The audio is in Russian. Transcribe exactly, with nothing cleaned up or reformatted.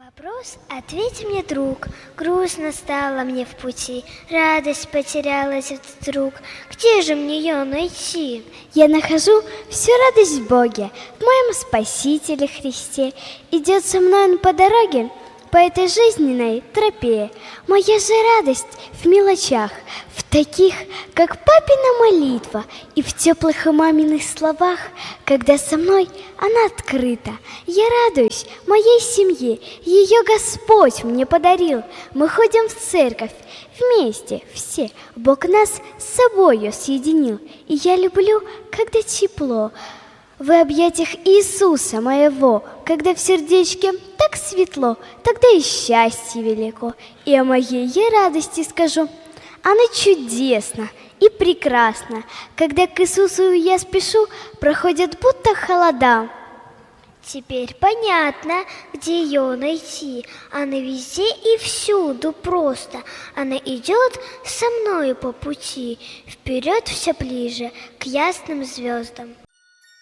Вопрос ответь мне, друг. Грустно стало мне в пути, радость потерялась вдруг. Где же мне ее найти? Я нахожу всю радость в Боге, в моем Спасителе Христе. Идет со мной Он по дороге, по этой жизненной тропе. Моя же радость в мелочах, в таких, как папина молитва, и в теплых и маминых словах, когда со мной она открыта. Я радуюсь моей семье, ее Господь мне подарил. Мы ходим в церковь вместе все, Бог нас с собою соединил. И я люблю, когда тепло в объятиях Иисуса моего, когда в сердечке так светло, тогда и счастье велико. И о моей я радости скажу. Она чудесна и прекрасна, когда к Иисусу я спешу, проходят будто холода. Теперь понятно, где ее найти. Она везде и всюду просто. Она идет со мною по пути, вперед все ближе к ясным звездам.